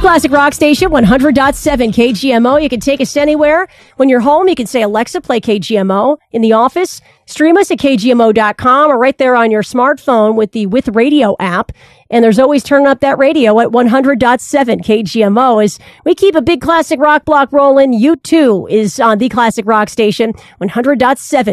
Classic Rock Station, 100.7 KGMO. You can take us anywhere. When you're home, you can say, Alexa, play KGMO. In the office, stream us at KGMO.com or right there on your smartphone with the With Radio app. And there's always turning up that radio at 100.7 KGMO. As we keep a big classic rock block rolling, U2 is on the Classic Rock Station, 100.7